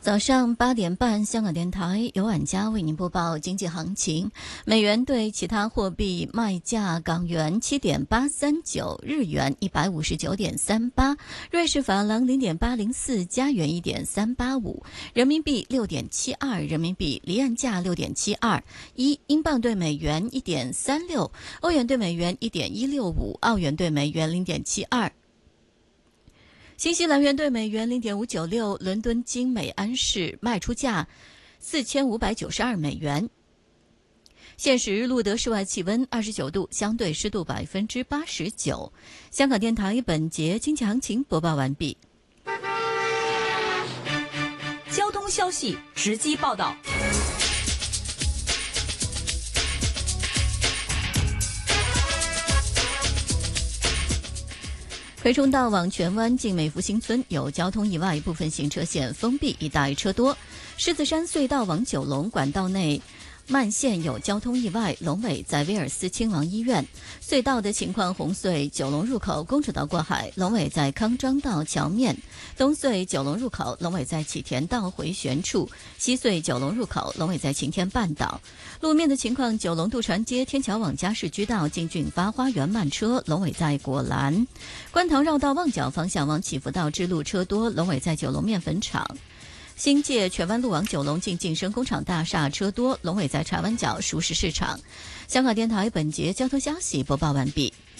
早上8点半，香港电台由晚佳为您播报经济行情。美元对其他货币卖价：港元7.839，日元159.38，瑞士法郎0.804，加元1.385，人民币6.72，人民币离岸价6.72，英镑对美元1.36，欧元对美元1.165，澳元对美元0.72。新西兰元对美元0.596，伦敦金每安士卖出价4592美元。现时录得室外气温29度，相对湿度89%。香港电台本节经济行情播报完毕。 交通消息直击报道。 葵涌道往荃湾近美福新村有交通意外，部分行车线封闭，一带车多。狮子山隧道往九龙管道内慢线有交通意外，龙尾在威尔斯亲王医院。隧道的情况：红隧九龙入口公主道过海，龙尾在康庄道桥面；东隧九龙入口，龙尾在启田道回旋处；西隧九龙入口，龙尾在晴天半岛。路面的情况：九龙渡船街天桥往嘉市居道进俊发花园慢车，龙尾在果栏；观塘绕道旺角方向往祈福道支路车多，龙尾在九龙面粉厂。新界荃湾路往九龙进晋升工厂大厦车多，龙尾在柴湾角熟食市场。香港电台本节交通消息播报完毕。